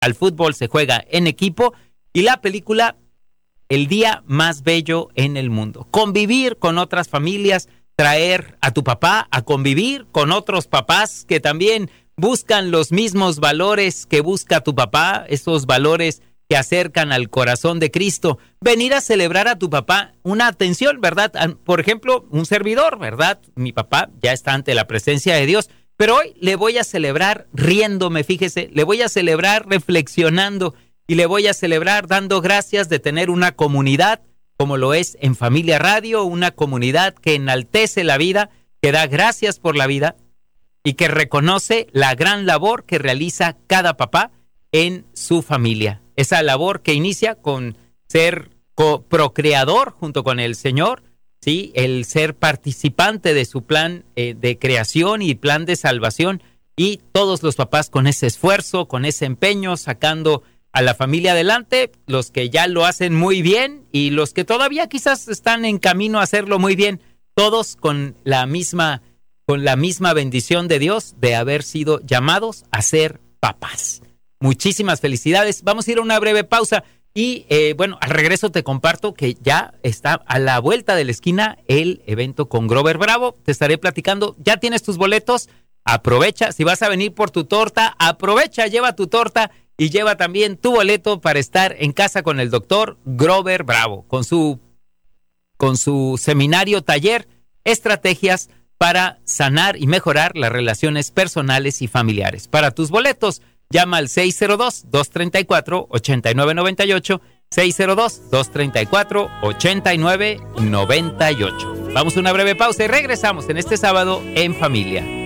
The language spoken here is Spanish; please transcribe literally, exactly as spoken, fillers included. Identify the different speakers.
Speaker 1: al fútbol se juega en equipo, y la película El día más bello en el mundo. Convivir con otras familias, traer a tu papá a convivir con otros papás que también buscan los mismos valores que busca tu papá, esos valores que acercan al corazón de Cristo. Venir a celebrar a tu papá, una atención, ¿verdad? Por ejemplo, un servidor, ¿verdad? Mi papá ya está ante la presencia de Dios, pero hoy le voy a celebrar riéndome, fíjese, le voy a celebrar reflexionando y le voy a celebrar dando gracias de tener una comunidad como lo es en Familia Radio, una comunidad que enaltece la vida, que da gracias por la vida y que reconoce la gran labor que realiza cada papá en su familia. Esa labor que inicia con ser procreador junto con el Señor, ¿sí? El ser participante de su plan eh, de creación y plan de salvación, y todos los papás con ese esfuerzo, con ese empeño, sacando a la familia adelante, los que ya lo hacen muy bien y los que todavía quizás están en camino a hacerlo muy bien, todos con la misma, con la misma bendición de Dios de haber sido llamados a ser papás. Muchísimas felicidades. Vamos a ir a una breve pausa y eh, bueno, al regreso te comparto que ya está a la vuelta de la esquina el evento con Grover Bravo. Te estaré platicando. ¿Ya tienes tus boletos? Aprovecha. Si vas a venir por tu torta, aprovecha, lleva tu torta y lleva también tu boleto para estar en casa con el doctor Grover Bravo, con su, con su seminario taller, estrategias para sanar y mejorar las relaciones personales y familiares. Para tus boletos, llama al seis cero dos, dos tres cuatro, ocho nueve nueve ocho, seis cero dos, dos tres cuatro, ocho nueve nueve ocho. Vamos a una breve pausa y regresamos en este sábado en familia.